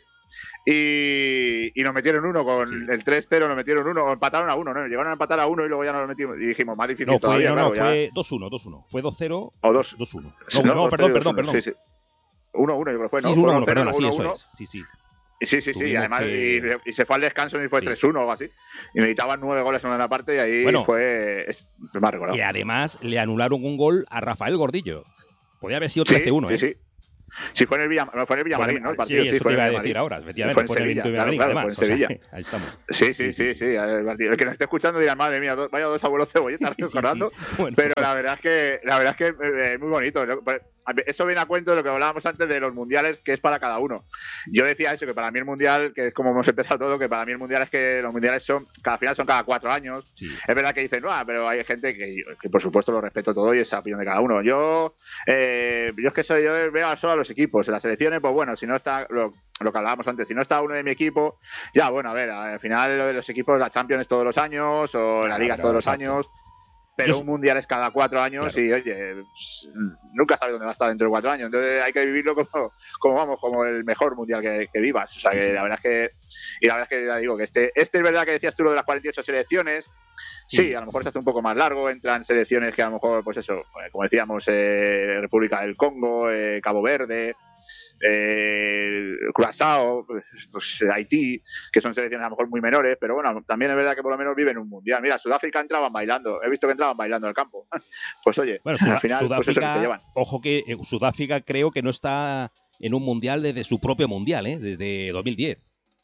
y, y nos metieron uno con sí. el tres cero, nos metieron uno, o empataron a uno, ¿no? Llegaron a empatar a uno y luego ya nos metimos y dijimos, más difícil no, fue, todavía. No, claro, no, ya. fue dos uno, dos uno, fue dos cero o dos uno. No, no, no dos, perdón, dos, perdón, uno, perdón. Sí, sí. uno uno, yo creo que fue, ¿no? Sí, uno uno, perdón, sí, eso es. Sí, sí. Sí, sí, sí, y además que... y, y se fue al descanso y fue sí. tres uno o algo así. Y necesitaban nueve goles en una parte y ahí bueno, fue. Es, me ha recordado. Que además le anularon un gol a Rafael Gordillo. Podría haber sido trece uno, sí, ¿eh? Sí, sí. Sí, fue en el, Villa, fue en el Villamarín, ¿no? El partido. Sí, eso sí, fue te iba a el decir ahora, efectivamente. Fue en Fue en Sevilla, el claro, Villamarín, claro, además. fue en Sevilla. O sea, ahí estamos. Sí, sí, sí, sí. El que nos esté escuchando dirá, madre mía, vaya dos abuelos cebolletas recordando. Sí, sí. Bueno, pero la verdad es que la verdad es que es eh, muy bonito. Eso viene a cuento de lo que hablábamos antes de los mundiales, que es para cada uno. Yo decía eso, que para mí el mundial, que es como hemos empezado todo, que para mí el mundial es que los mundiales son, cada final son cada cuatro años. Sí. Es verdad que dicen, no, pero hay gente que, que por supuesto lo respeto todo y es la opinión de cada uno. Yo, eh, yo es que soy, yo veo solo a los equipos. En las selecciones, pues bueno, si no está lo, lo que hablábamos antes, si no está uno de mi equipo, ya bueno, a ver, al final lo de los equipos, la Champions es todos los años o claro, la Liga es todos los exacto. años. Pero yo, un mundial es cada cuatro años claro. y, oye, pues, nunca sabes dónde va a estar dentro de cuatro años. Entonces hay que vivirlo como, como vamos, como el mejor mundial que, que vivas. O sea, que sí. la verdad es que, y la verdad es que ya digo que este, este es verdad que decías tú lo de las cuarenta y ocho selecciones. Sí, sí, a lo mejor se hace un poco más largo, entran selecciones que a lo mejor, pues eso, como decíamos, eh, República del Congo, eh, Cabo Verde, eh, Curazao, pues, Haití, que son selecciones a lo mejor muy menores, pero bueno, también es verdad que por lo menos viven un mundial. Mira, Sudáfrica entraban bailando, he visto que entraban bailando al campo. Pues oye, bueno, Sud al final, Sudáfrica, pues eso que se llevan. Ojo que eh, Sudáfrica creo que no está en un mundial desde su propio mundial, ¿eh? Desde dos mil diez.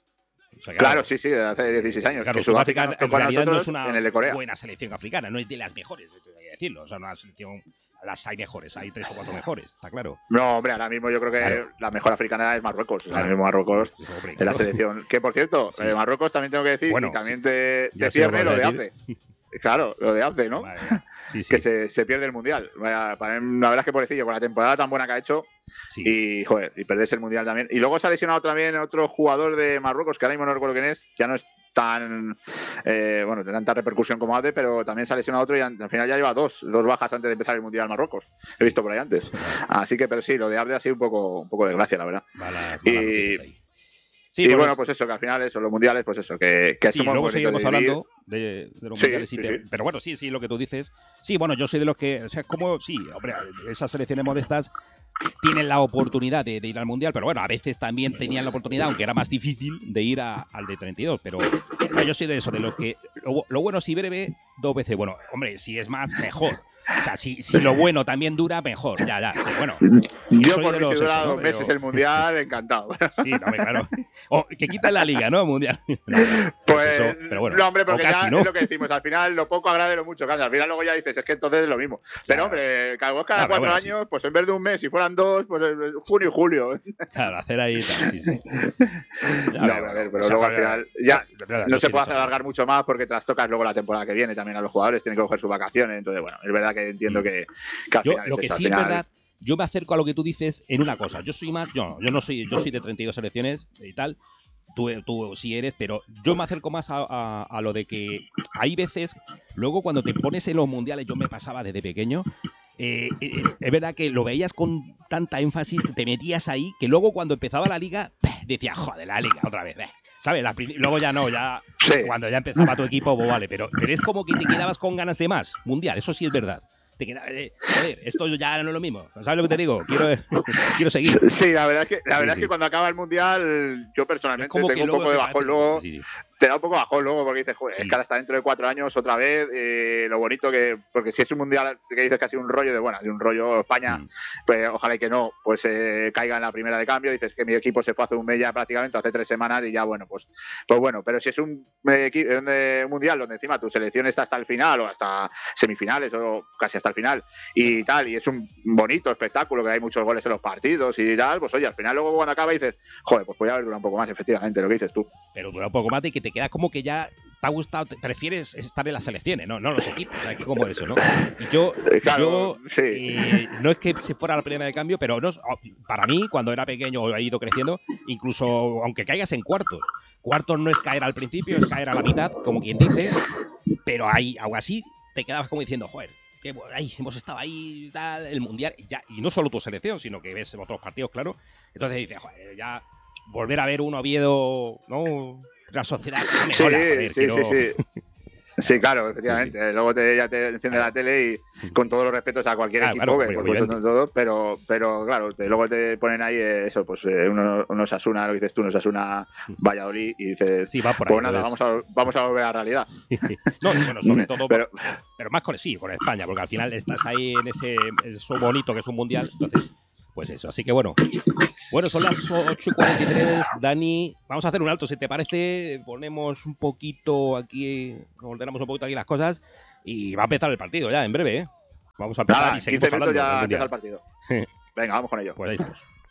O sea, claro, claro, sí, sí, desde hace dieciséis años. Claro, que Sudáfrica, Sudáfrica en realidad no es una en el de Corea. buena selección africana, no es de las mejores, hay que decirlo. O sea, una selección, las hay mejores, hay tres o cuatro mejores, está claro. No, hombre, ahora mismo yo creo que claro. la mejor africana es Marruecos. Claro. Ahora mismo Marruecos es hombre, claro. la selección. Que por cierto, sí. eh, Marruecos también tengo que decir, bueno, y también sí. te, te cierne lo de Abde. Claro, lo de Abde, ¿no? Vale, sí, sí. Que se, se pierde el mundial. Vaya, para mí, la verdad es que pobrecillo, con la temporada tan buena que ha hecho. Sí. Y, joder, y perderse el mundial también. Y luego se ha lesionado también otro jugador de Marruecos, que ahora mismo no recuerdo quién es, ya no es tan, eh, bueno, de tanta repercusión como Abde, pero también se ha lesionado otro y al final ya lleva dos, dos bajas antes de empezar el mundial Marruecos. He visto por ahí antes. Así que, pero sí, lo de Abde ha sido un poco, un poco de gracia, la verdad. Mala, y, mala sí, y bueno, eso. Pues eso, que al final eso, los mundiales, pues eso, que, que sí, luego seguiremos hablando de, de los sí, mundiales. Sí, te, sí. Pero bueno, sí, sí, lo que tú dices. Sí, bueno, yo soy de los que, o sea, como, sí, hombre, esas selecciones modestas tienen la oportunidad de, de ir al mundial, pero bueno, a veces también tenían la oportunidad, aunque era más difícil, de ir a, al de treinta y dos. Pero bueno, yo soy de eso, de los que lo, lo bueno si breve, dos veces bueno. Hombre, si es más, mejor. O sea, si, si lo bueno también dura, mejor. Ya, ya. Pero bueno. Yo por mí si dura dos ¿no? meses pero... el mundial, encantado. Sí, no, claro. O que quitan la liga, ¿no? Mundial. No, pues, eso, pero bueno, no, hombre, porque casi, ya ¿no? es lo que decimos. Al final, lo poco agrade lo mucho cambia. Al final, luego ya dices, es que entonces es lo mismo. Pero, claro. hombre, cada, cada no, cuatro bueno, años, sí. pues en vez de un mes, si fueran dos, pues junio y julio. Claro, hacer ahí. Sí, sí. Ya, no, a ver, pero o sea, luego al final, ya verdad, no se puede hacer alargar mucho más porque trastocas luego la temporada que viene también a los jugadores, tienen que coger sus vacaciones. Entonces, bueno, es verdad que entiendo mm. que. que al yo, final lo es que eso, sí al final... es verdad, yo me acerco a lo que tú dices en una cosa. Yo soy más, yo, yo no soy, yo soy de treinta y dos selecciones y tal. Tú, tú sí eres, pero yo me acerco más a, a, a lo de que hay veces, luego cuando te pones en los mundiales, yo me pasaba desde pequeño, eh, eh, es verdad que lo veías con tanta énfasis, te metías ahí, que luego cuando empezaba la liga, decías, joder, la liga otra vez, ¿sabes? La luego ya no, ya sí. Cuando ya empezaba tu equipo, pues vale, pero, pero es como que te quedabas con ganas de más, mundial, eso sí es verdad. Te queda, eh, joder, esto ya no es lo mismo. ¿Sabes lo que te digo? Quiero, quiero seguir. Sí, la verdad es que la verdad sí, sí. es que cuando acaba el mundial, yo personalmente tengo un poco de bajón luego. Sí, sí. Te da un poco bajón luego porque dices, joder, sí. es que ahora está dentro de cuatro años otra vez. Eh, lo bonito que, porque si es un mundial que dices que ha sido un rollo de, bueno, de un rollo España, mm. pues ojalá y que no, pues eh, caiga en la primera de cambio. Dices que mi equipo se fue hace un mes ya prácticamente, hace tres semanas y ya, bueno, pues, pues bueno. Pero si es un, eh, un mundial donde encima tu selección está hasta el final o hasta semifinales o casi hasta el final y tal, y es un bonito espectáculo que hay muchos goles en los partidos y tal, pues oye, al final luego cuando acaba dices, joder, pues puede haber durado un poco más, efectivamente, lo que dices tú. Pero dura un poco más de que te queda como que ya te ha gustado, te prefieres estar en las selecciones, no, no los equipos, o sea, que como eso, ¿no? Y yo, claro, yo sí. eh, no es que se fuera la primera de cambio, pero no, para mí, cuando era pequeño o he ido creciendo, incluso aunque caigas en cuartos, cuartos no es caer al principio, es caer a la mitad, como quien dice, pero ahí, aún así, te quedabas como diciendo, joder, que ahí hemos estado ahí, tal, el mundial, y, ya, y no solo tu selección, sino que ves otros partidos, claro, entonces dices, joder, ya volver a ver un Oviedo, ¿no? La sociedad me sí, mola, joder, sí, quiero... sí, sí. Sí, claro, efectivamente. Sí, sí. Luego te, ya te enciende claro. la tele y con todos los respetos a cualquier ah, equipo, claro, que por supuesto todo, pero, pero claro, te, luego te ponen ahí eso, pues eh, unos, unos Asuna, lo que dices tú, unos Asuna Valladolid y dices, sí, va por ahí, pues nada, vamos a, vamos a volver a la realidad. No, bueno, sobre todo, pero, pero más con, sí, con España, porque al final estás ahí en ese eso bonito que es un mundial, entonces, pues eso. Así que bueno, bueno, son las ocho y cuarenta y tres, Dani, vamos a hacer un alto, si te parece, ponemos un poquito aquí, ordenamos un poquito aquí las cosas y va a empezar el partido ya, en breve, ¿eh? Vamos a empezar Nada, y seguimos quince minutos hablando. Ya empieza el partido. Venga, vamos con ello. Pues ahí estamos.